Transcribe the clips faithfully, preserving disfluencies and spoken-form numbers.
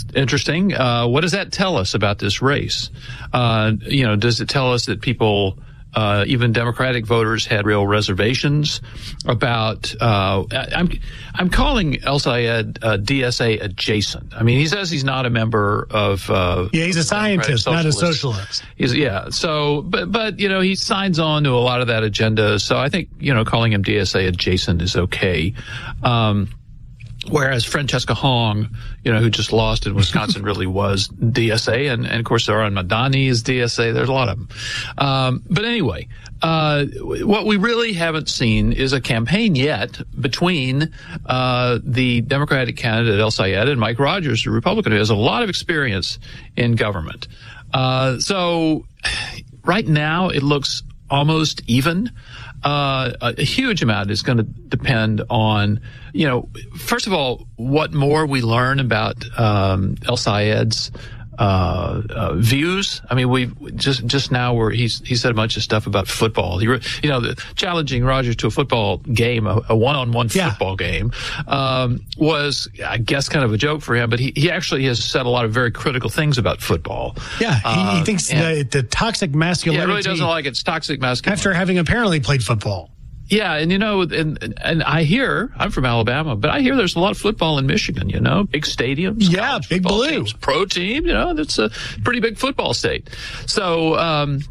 interesting. Uh, what does that tell us about this race? Uh, you know, does it tell us that people, uh, even Democratic voters, had real reservations about, uh, I'm, I'm calling El-Sayed uh, D S A adjacent. I mean, he says he's not a member of, uh, yeah, he's a scientist, not a socialist. He's, yeah. So, but, but, you know, he signs on to a lot of that agenda. So I think, you know, calling him D S A adjacent is okay. Um, Whereas Francesca Hong, you know, who just lost in Wisconsin, really was D S A, and, and of course Zohran Madani is D S A. There's a lot of them. Um, but anyway, uh, what we really haven't seen is a campaign yet between uh, the Democratic candidate El-Sayed and Mike Rogers, the Republican, who has a lot of experience in government. Uh, so right now it looks almost even. Uh, a huge amount is going to depend on, you know, first of all, what more we learn about um, El-Sayed's uh, uh, views. I mean, we just just now where he's he said a bunch of stuff about football. He, re, you know, the, challenging Rogers to a football game, a, a one-on-one yeah. football game, um, was, I guess, kind of a joke for him. But he, he actually has said a lot of very critical things about football. Yeah, he, uh, he thinks the, the toxic masculinity. Yeah, he really doesn't like it's toxic masculinity. After having apparently played football. Yeah, and you know, and and I hear, I'm from Alabama, but I hear there's a lot of football in Michigan, you know, big stadiums. Yeah, Big Blue. Teams, pro team, you know, that's a pretty big football state. So, um,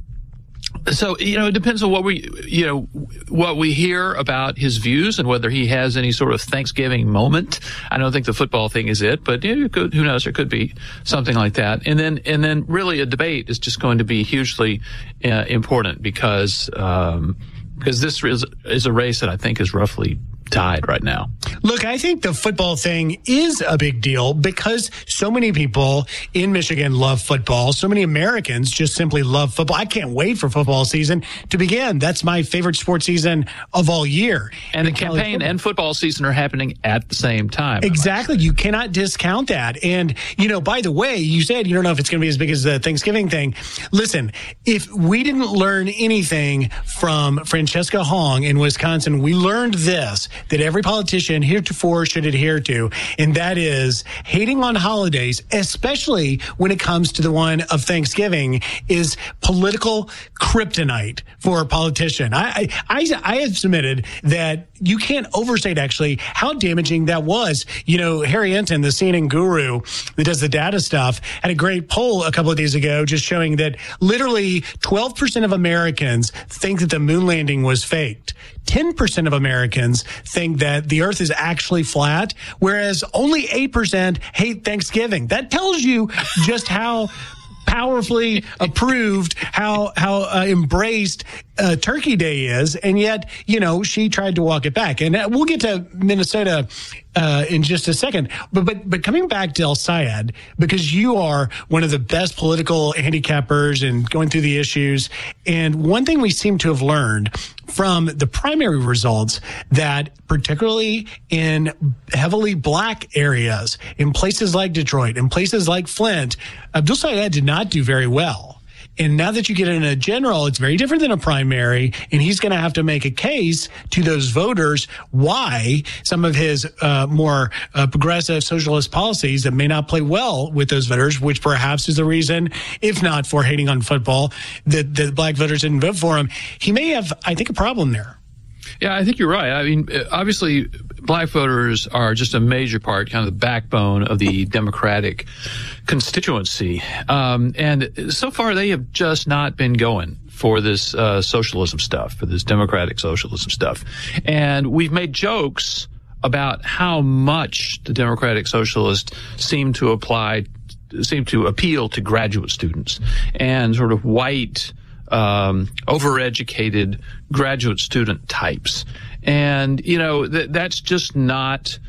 so, you know, it depends on what we, you know, what we hear about his views and whether he has any sort of Thanksgiving moment. I don't think the football thing is it, but you know, it could, who knows, there could be something like that. And then, and then really a debate is just going to be hugely uh, important because, um, Because this is, is a race that I think is roughly tied right now. Look, I think the football thing is a big deal because so many people in Michigan love football. So many Americans just simply love football. I can't wait for football season to begin. That's my favorite sports season of all year. And the campaign and football season are happening at the same time. Exactly. You cannot discount that. And, you know, by the way, you said you don't know if it's going to be as big as the Thanksgiving thing. Listen, if we didn't learn anything from Francesca Hong in Wisconsin, we learned this, that every politician heretofore should adhere to, and that is hating on holidays, especially when it comes to the one of Thanksgiving, is political kryptonite for a politician. I, I, I have submitted that you can't overstate actually how damaging that was. You know, Harry Enton, the C N N guru that does the data stuff, had a great poll a couple of days ago just showing that literally twelve percent of Americans think that the moon landing was faked. ten percent of Americans think that the earth is actually flat, whereas only eight percent hate Thanksgiving. That tells you just how powerfully approved, how how uh, embraced uh, Turkey Day is, and yet, you know, she tried to walk it back. And uh, we'll get to Minnesota uh, in just a second. But but but coming back to El-Sayed, because you are one of the best political handicappers and going through the issues, and one thing we seem to have learned from the primary results, that particularly in heavily black areas, in places like Detroit, in places like Flint, Abdul Sayed did not do very well. And now that you get in a general, it's very different than a primary, and he's going to have to make a case to those voters why some of his uh, more uh, progressive socialist policies that may not play well with those voters, which perhaps is the reason, if not for hating on football, that the black voters didn't vote for him. He may have, I think, a problem there. Yeah, I think you're right. I mean, obviously, black voters are just a major part, kind of the backbone of the Democratic constituency. Um, and so far, they have just not been going for this uh, socialism stuff, for this democratic socialism stuff. And we've made jokes about how much the democratic socialists seem to apply, seem to appeal to graduate students and sort of white, um, overeducated graduate student types. And, you know, th- that's just not,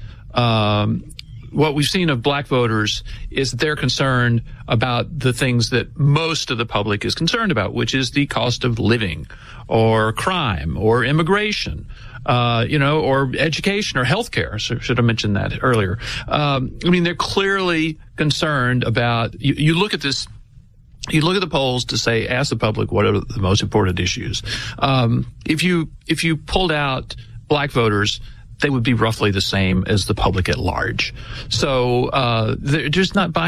um, what we've seen of black voters is they're concerned about the things that most of the public is concerned about, which is the cost of living or crime or immigration, uh, you know, or education or healthcare. So should have mentioned that earlier. Um, I mean, they're clearly concerned about, you, you look at this, you look at the polls to say, ask the public what are the most important issues. Um, if you, if you pulled out black voters, they would be roughly the same as the public at large. So, uh, they're just not buying